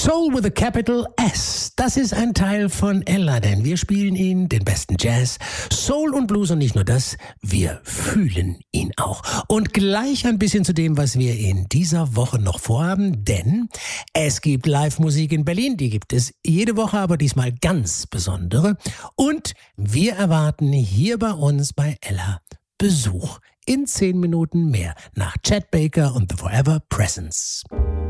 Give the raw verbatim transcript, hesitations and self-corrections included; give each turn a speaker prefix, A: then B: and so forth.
A: Soul with a Capital S. Das ist ein Teil von Ella, denn wir spielen ihn, den besten Jazz, Soul und Blues und nicht nur das, wir fühlen ihn auch. Und gleich ein bisschen zu dem, was wir in dieser Woche noch vorhaben, denn es gibt Live-Musik in Berlin, die gibt es jede Woche, aber diesmal ganz besondere. Und wir erwarten hier bei uns bei Ella Besuch in zehn Minuten mehr nach Chet Baker und The Forever Presence.